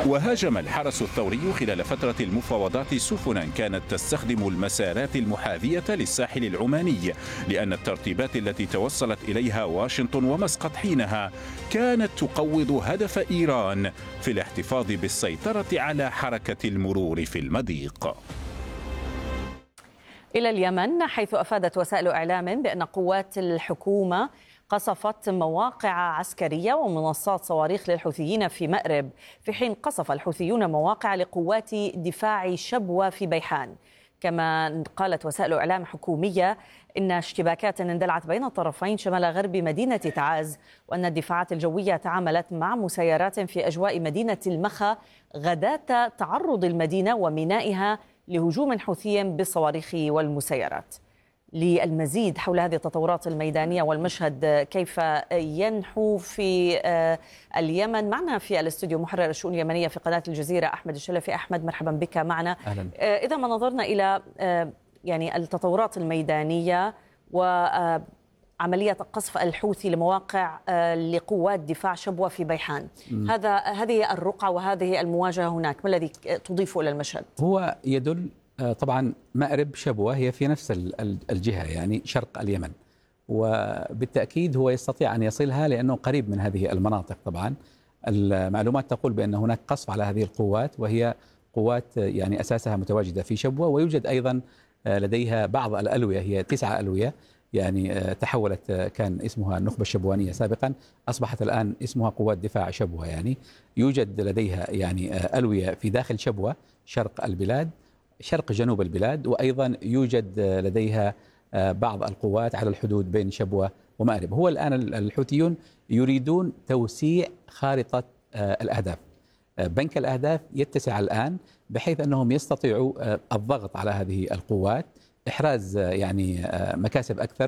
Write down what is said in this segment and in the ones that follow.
وهاجم الحرس الثوري خلال فترة المفاوضات سفنا كانت تستخدم المسارات المحاذية للساحل العماني، لأن الترتيبات التي توصلت إليها واشنطن ومسقط حينها كانت تقوض هدف إيران في الاحتفاظ بالسيطرة على حركة المرور في المضيق. إلى اليمن، حيث أفادت وسائل إعلام بأن قوات الحكومة قصفت مواقع عسكرية ومنصات صواريخ للحوثيين في مأرب، في حين قصف الحوثيون مواقع لقوات دفاع شبوة في بيحان. كما قالت وسائل إعلام حكومية إن اشتباكات اندلعت بين الطرفين شمال غرب مدينة تعاز، وأن الدفاعات الجوية تعاملت مع مسيرات في أجواء مدينة المخا غداة تعرض المدينة ومينائها لهجوم حوثي بالصواريخ والمسيرات. للمزيد حول هذه التطورات الميدانية والمشهد كيف ينحو في اليمن، معنا في الاستوديو محرر الشؤون اليمنية في قناة الجزيرة أحمد الشلفي. أحمد، مرحبا بك معنا. أهلا. إذا ما نظرنا إلى يعني التطورات الميدانية وعملية قصف الحوثي لمواقع لقوات دفاع شبوة في بيحان، هذه الرقعة وهذه المواجهة هناك، ما الذي تضيفه إلى المشهد؟ هو يدل طبعا مأرب شبوة هي في نفس الجهة، يعني شرق اليمن، وبالتأكيد هو يستطيع أن يصلها لأنه قريب من هذه المناطق. طبعا المعلومات تقول بأن هناك قصف على هذه القوات، وهي قوات يعني أساسها متواجدة في شبوة، ويوجد أيضا لديها بعض الألوية، هي 9 ألوية يعني تحولت، كان اسمها النخبة الشبوانية سابقا، أصبحت الآن اسمها قوات دفاع شبوة. يعني يوجد لديها يعني ألوية في داخل شبوة شرق البلاد، شرق جنوب البلاد، وأيضا يوجد لديها بعض القوات على الحدود بين شبوة ومأرب. هو الآن الحوثيون يريدون توسيع خارطة الأهداف، بنك الأهداف يتسع الآن بحيث أنهم يستطيعوا الضغط على هذه القوات، إحراز يعني مكاسب أكثر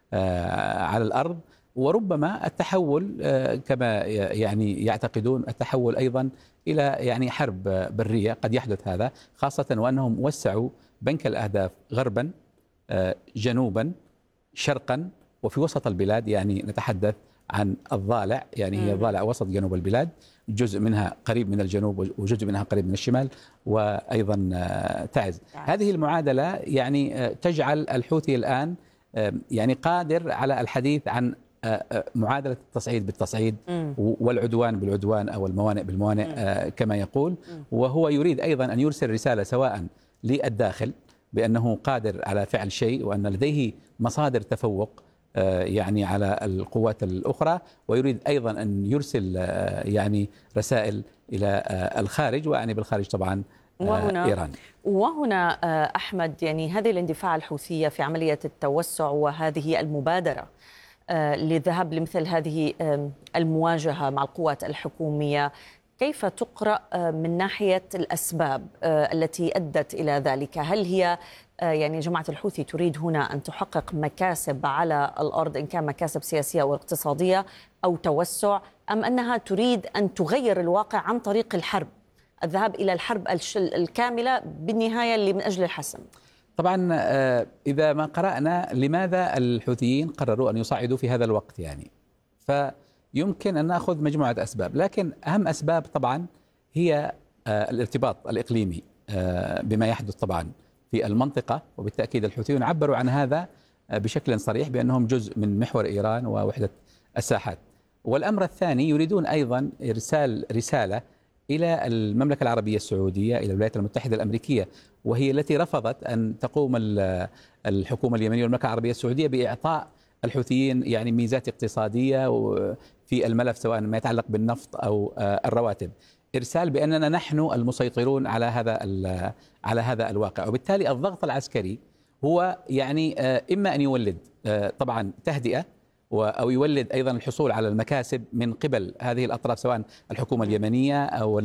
على الأرض، وربما التحول كما يعني يعتقدون التحول أيضا إلى يعني حرب برية، قد يحدث هذا، خاصة وأنهم وسعوا بنك الأهداف غربا جنوبا شرقا وفي وسط البلاد. يعني نتحدث عن الضالع، يعني هي الضالع وسط جنوب البلاد، جزء منها قريب من الجنوب وجزء منها قريب من الشمال، وأيضا تعز. هذه المعادلة يعني تجعل الحوثي الآن يعني قادر على الحديث عن معادلة التصعيد بالتصعيد والعدوان بالعدوان أو الموانئ بالموانئ كما يقول. وهو يريد أيضا أن يرسل رسالة سواء للداخل بأنه قادر على فعل شيء وأن لديه مصادر تفوق يعني على القوات الأخرى، ويريد أيضا أن يرسل يعني رسائل إلى الخارج، ويعني بالخارج طبعا إيران. وهنا أحمد، يعني هذه الاندفاع الحوثية في عملية التوسع وهذه المبادرة للذهاب لمثل هذه المواجهة مع القوات الحكومية، كيف تقرأ من ناحية الأسباب التي أدت إلى ذلك؟ هل هي يعني جماعة الحوثي تريد هنا أن تحقق مكاسب على الأرض، إن كان مكاسب سياسية أو اقتصادية أو توسع، أم أنها تريد أن تغير الواقع عن طريق الحرب، الذهاب إلى الحرب الكاملة بالنهاية اللي من أجل الحسم؟ طبعا إذا ما قرأنا لماذا الحوثيين قرروا أن يصعدوا في هذا الوقت، يعني فيمكن أن نأخذ مجموعة أسباب، لكن أهم أسباب طبعا هي الارتباط الإقليمي بما يحدث طبعا في المنطقة، وبالتأكيد الحوثيون عبروا عن هذا بشكل صريح بأنهم جزء من محور إيران ووحدة الساحات. والأمر الثاني يريدون أيضا إرسال رسالة إلى المملكة العربية السعودية، إلى الولايات المتحدة الأمريكية، وهي التي رفضت أن تقوم الحكومة اليمنية والمملكة العربية السعودية بإعطاء الحوثيين يعني ميزات اقتصادية في الملف سواء ما يتعلق بالنفط أو الرواتب، إرسال بأننا نحن المسيطرون على هذا الواقع. وبالتالي الضغط العسكري هو يعني إما أن يولد طبعا تهدئة أو يولد أيضا الحصول على المكاسب من قبل هذه الأطراف، سواء الحكومة اليمنية أو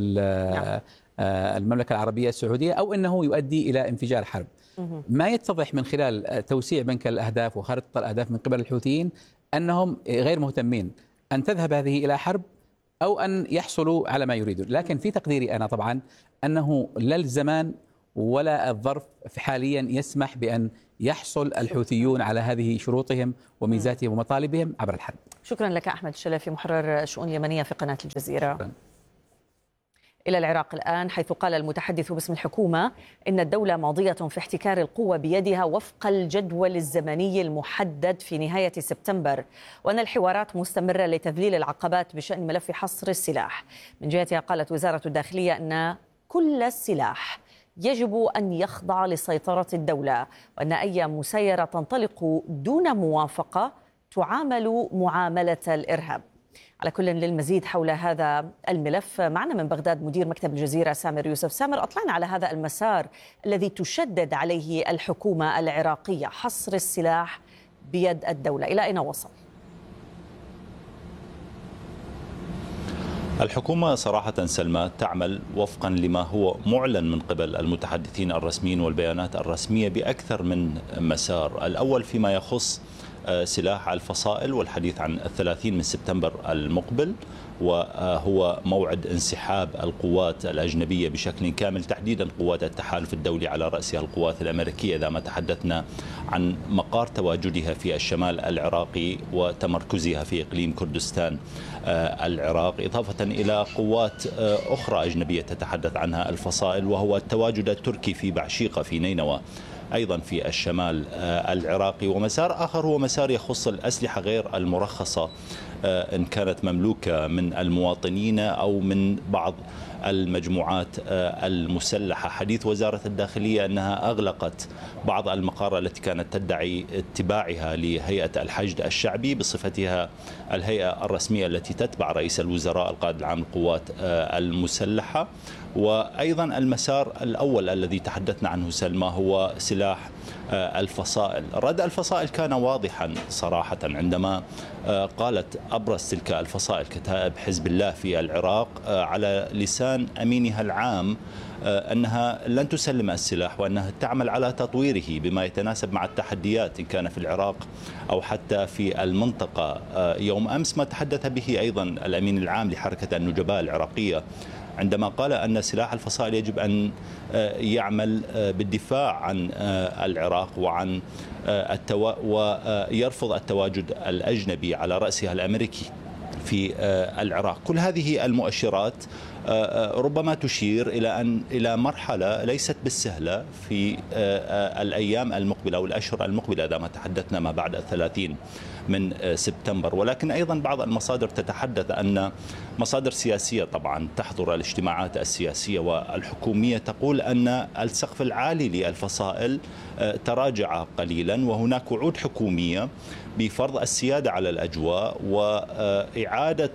المملكة العربية السعودية، أو أنه يؤدي إلى انفجار حرب. ما يتضح من خلال توسيع بنك الأهداف وخارطة الأهداف من قبل الحوثيين أنهم غير مهتمين أن تذهب هذه إلى حرب أو أن يحصلوا على ما يريدون. لكن في تقديري أنا طبعا أنه لا الزمان ولا الظرف حاليا يسمح بأن يحصل الحوثيون على هذه شروطهم وميزاتهم ومطالبهم عبر الحرب. شكرا لك أحمد الشلفي، محرر الشؤون اليمنية في قناة الجزيرة. شكرا. إلى العراق الآن، حيث قال المتحدث باسم الحكومة إن الدولة ماضية في احتكار القوة بيدها وفق الجدول الزمني المحدد في نهاية سبتمبر، وأن الحوارات مستمرة لتذليل العقبات بشأن ملف حصر السلاح. من جهتها قالت وزارة الداخلية أن كل السلاح يجب أن يخضع لسيطرة الدولة، وأن أي مسيرة تنطلق دون موافقة تعامل معاملة الإرهاب. على كل، للمزيد حول هذا الملف معنا من بغداد مدير مكتب الجزيرة سامر يوسف. سامر، أطلعنا على هذا المسار الذي تشدد عليه الحكومة العراقية، حصر السلاح بيد الدولة، إلى أين وصل؟ الحكومة صراحة سلمى تعمل وفقا لما هو معلن من قبل المتحدثين الرسميين والبيانات الرسمية بأكثر من مسار. الأول فيما يخص سلاح الفصائل والحديث عن 30 من سبتمبر المقبل، وهو موعد انسحاب القوات الأجنبية بشكل كامل، تحديدا قوات التحالف الدولي على رأسها القوات الأمريكية إذا ما تحدثنا عن مقار تواجدها في الشمال العراقي وتمركزها في إقليم كردستان العراق، إضافة إلى قوات أخرى أجنبية تتحدث عنها الفصائل، وهو التواجد التركي في بعشيقة في نينوى أيضا في الشمال العراقي. ومسار آخر هو مسار يخص الأسلحة غير المرخصة إن كانت مملوكة من المواطنين أو من بعض المجموعات المسلحة. حديث وزارة الداخلية أنها أغلقت بعض المقار التي كانت تدعي اتباعها لهيئة الحشد الشعبي بصفتها الهيئة الرسمية التي تتبع رئيس الوزراء القائد العام للقوات المسلحة. وأيضا المسار الأول الذي تحدثنا عنه سلمى هو سلاح الفصائل. رد الفصائل كان واضحا صراحة عندما قالت أبرز تلك الفصائل كتائب حزب الله في العراق على لسان أمينها العام أنها لن تسلم السلاح، وأنها تعمل على تطويره بما يتناسب مع التحديات إن كان في العراق أو حتى في المنطقة. يوم أمس ما تحدث به أيضا الأمين العام لحركة النجباء العراقية عندما قال أن سلاح الفصائل يجب أن يعمل بالدفاع عن العراق وعن ويرفض التواجد الأجنبي على رأسها الأمريكي في العراق. كل هذه المؤشرات ربما تشير إلى مرحلة ليست بالسهلة في الأيام المقبلة أو الأشهر المقبلة إذا ما تحدثنا ما بعد 30 من سبتمبر. ولكن أيضا بعض المصادر تتحدث أن مصادر سياسية طبعا تحضر الاجتماعات السياسية والحكومية تقول أن السقف العالي للفصائل تراجع قليلا، وهناك وعود حكومية بفرض السيادة على الأجواء وإعادة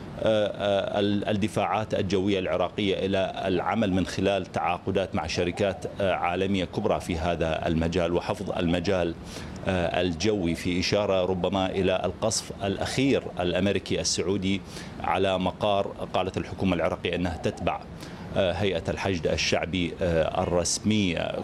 الدفاعات الجوية العراقية إلى العمل من خلال تعاقدات مع شركات عالمية كبرى في هذا المجال وحفظ المجال الجوي، في إشارة ربما إلى القصف الأخير الأمريكي السعودي على مقار قالت الحكومة العراقية أنها تتبع هيئة الحشد الشعبي الرسمية.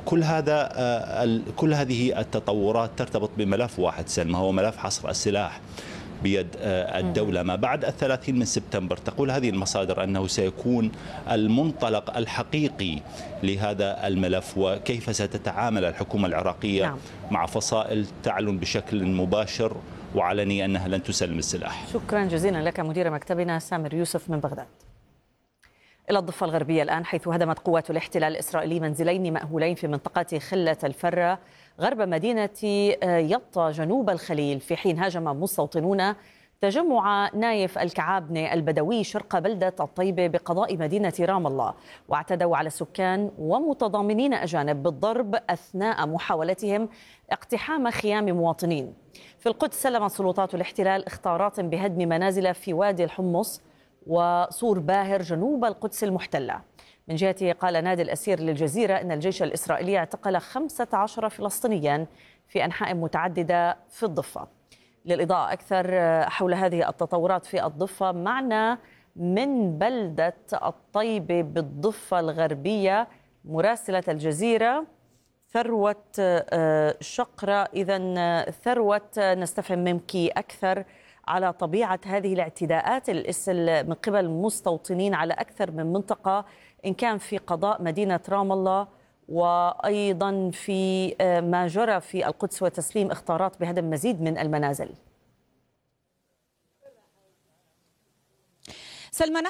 كل هذه التطورات ترتبط بملف واحد سلمى، هو ملف حصر السلاح بيد الدولة ما بعد 30 من سبتمبر. تقول هذه المصادر أنه سيكون المنطلق الحقيقي لهذا الملف، وكيف ستتعامل الحكومة العراقية مع فصائل تعلن بشكل مباشر وعلني أنها لن تسلم السلاح. شكرا جزيلا لك مدير مكتبنا سامر يوسف من بغداد. إلى الضفة الغربية الآن، حيث هدمت قوات الاحتلال الإسرائيلي منزلين مأهولين في منطقة خلة الفرة غرب مدينة يطا جنوب الخليل، في حين هاجم مستوطنون تجمع نايف الكعابنة البدوي شرق بلدة الطيبة بقضاء مدينة رام الله، واعتدوا على السكان ومتضامنين أجانب بالضرب أثناء محاولتهم اقتحام خيام مواطنين. في القدس سلمت سلطات الاحتلال اختارات بهدم منازل في وادي الحمص وصور باهر جنوب القدس المحتلة. من جهته قال نادي الأسير للجزيرة أن الجيش الإسرائيلي اعتقل 15 فلسطينيا في أنحاء متعددة في الضفة. للإضاءة أكثر حول هذه التطورات في الضفة، معنا من بلدة الطيبة بالضفة الغربية مراسلة الجزيرة ثروة شقرة. إذن ثروة، نستفهم منك أكثر على طبيعة هذه الاعتداءات من قبل مستوطنين على أكثر من منطقة، إن كان في قضاء مدينة رام الله وأيضا في ما جرى في القدس وتسليم اختارات بهدم مزيد من المنازل. سلمى.